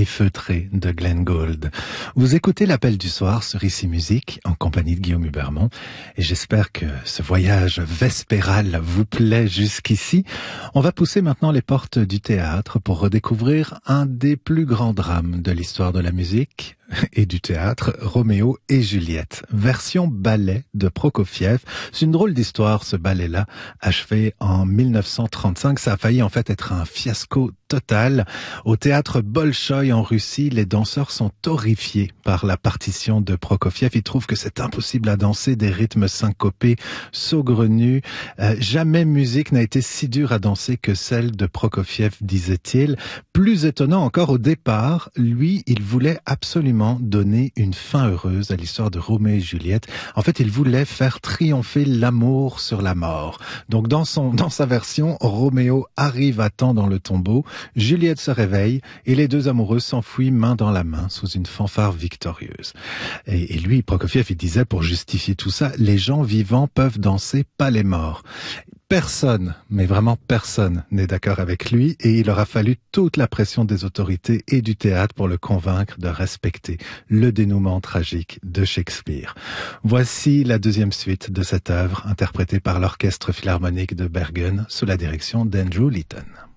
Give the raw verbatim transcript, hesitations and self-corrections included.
et feutré de Glenn Gould. Vous écoutez l'Appel du soir sur Ici Musique en compagnie de Guillaume Hubermont et j'espère que ce voyage vespéral vous plaît jusqu'ici. On va pousser maintenant les portes du théâtre pour redécouvrir un des plus grands drames de l'histoire de la musique et du théâtre, Roméo et Juliette, version ballet de Prokofiev. C'est une drôle d'histoire, ce ballet-là, achevé en mille neuf cent trente-cinq. Ça a failli en fait être un fiasco total. Au théâtre Bolchoï en Russie, les danseurs sont horrifiés par la partition de Prokofiev. Ils trouvent que c'est impossible à danser, des rythmes syncopés, saugrenus. Euh, jamais musique n'a été si dure à danser que celle de Prokofiev, disait-il. Plus étonnant encore, au départ, lui, il voulait absolument donner une fin heureuse à l'histoire de Roméo et Juliette. En fait, il voulait faire triompher l'amour sur la mort. Donc, dans son, dans sa version, Roméo arrive à temps dans le tombeau, Juliette se réveille et les deux amoureux s'enfuient main dans la main sous une fanfare victorieuse. Et, et lui, Prokofiev, il disait, pour justifier tout ça, les gens vivants peuvent danser, pas les morts. Personne, mais vraiment personne n'est d'accord avec lui et il aura fallu toute la pression des autorités et du théâtre pour le convaincre de respecter le dénouement tragique de Shakespeare. Voici la deuxième suite de cette œuvre interprétée par l'Orchestre Philharmonique de Bergen sous la direction d'Andrew Litton.